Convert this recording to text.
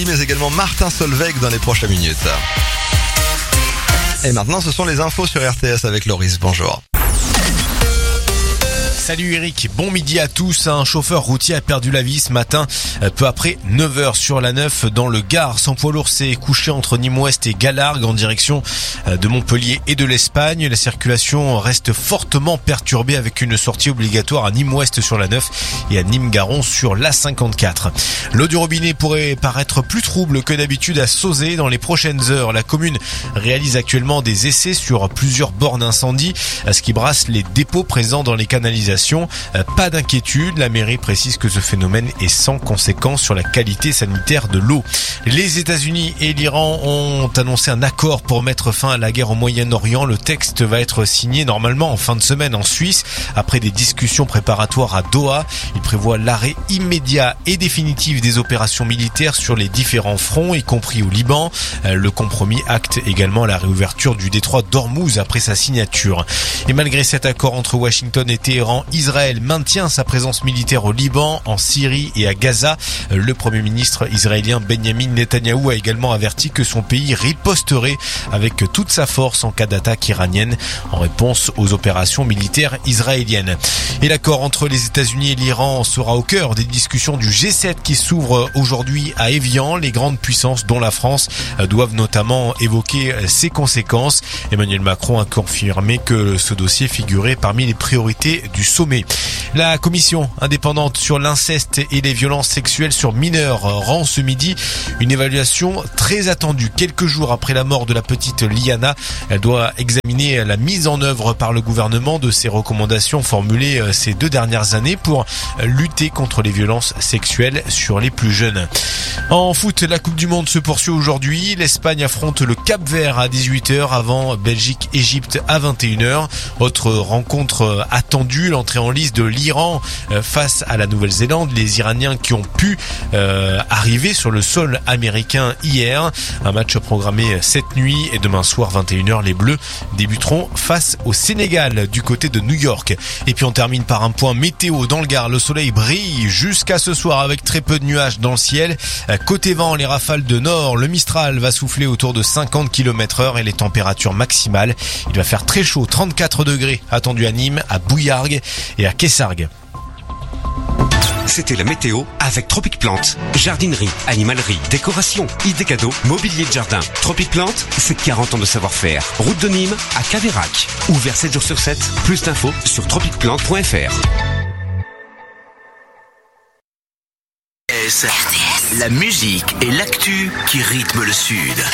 Mais également Martin Solveig dans les prochaines minutes. Et maintenant, ce sont les infos sur RTS avec Loris. Bonjour. Salut Eric, bon midi à tous. Un chauffeur routier a perdu la vie ce matin, peu après 9h sur la 9 dans le Gard. Son poids lourd s'est couché entre Nîmes-Ouest et Galargues en direction de Montpellier et de l'Espagne. La circulation reste fortement perturbée avec une sortie obligatoire à Nîmes-Ouest sur la 9 et à Nîmes-Garon sur la 54. L'eau du robinet pourrait paraître plus trouble que d'habitude à Sauzet dans les prochaines heures. La commune réalise actuellement des essais sur plusieurs bornes incendie, ce qui brasse les dépôts présents dans les canalisations. Pas d'inquiétude, la mairie précise que ce phénomène est sans conséquence sur la qualité sanitaire de l'eau. Les États-Unis et l'Iran ont annoncé un accord pour mettre fin à la guerre au Moyen-Orient. Le texte va être signé normalement en fin de semaine en Suisse après des discussions préparatoires à Doha. Il prévoit l'arrêt immédiat et définitif des opérations militaires sur les différents fronts, y compris au Liban. Le compromis acte également la réouverture du détroit d'Ormuz après sa signature. Et malgré cet accord entre Washington et Téhéran, Israël maintient sa présence militaire au Liban, en Syrie et à Gaza. Le Premier ministre israélien Benjamin Netanyahou a également averti que son pays riposterait avec toute sa force en cas d'attaque iranienne en réponse aux opérations militaires israéliennes. Et l'accord entre les États-Unis et l'Iran sera au cœur des discussions du G7 qui s'ouvre aujourd'hui à Évian. Les grandes puissances, dont la France, doivent notamment évoquer ses conséquences. Emmanuel Macron a confirmé que ce dossier figurait parmi les priorités du sommet. La commission indépendante sur l'inceste et les violences sexuelles sur mineurs rend ce midi une évaluation très attendue. Quelques jours après la mort de la petite Liana, elle doit examiner la mise en œuvre par le gouvernement de ses recommandations formulées ces 2 dernières années pour lutter contre les violences sexuelles sur les plus jeunes. En foot, la Coupe du Monde se poursuit aujourd'hui. L'Espagne affronte le Cap-Vert à 18h avant Belgique-Égypte à 21h. Autre rencontre attendue, l'entrée en lice de l'Iran face à la Nouvelle-Zélande. Les Iraniens qui ont pu arriver sur le sol américain hier. Un match programmé cette nuit et demain soir 21h. Les Bleus débuteront face au Sénégal du côté de New York. Et puis on termine par un point météo dans le Gard. Le soleil brille jusqu'à ce soir avec très peu de nuages dans le ciel. Côté vent, les rafales de nord, le Mistral va souffler autour de 50 km/h et les températures maximales. Il va faire très chaud, 34 degrés attendus à Nîmes, à Bouillargues et à Kessargues. C'était la météo avec Tropic Plante. Jardinerie, animalerie, décoration, idées cadeaux, mobilier de jardin. Tropic Plante, c'est 40 ans de savoir-faire. Route de Nîmes à Caveyrac. Ouvert 7 jours sur 7. Plus d'infos sur tropicplante.fr. La musique et l'actu qui rythment le Sud.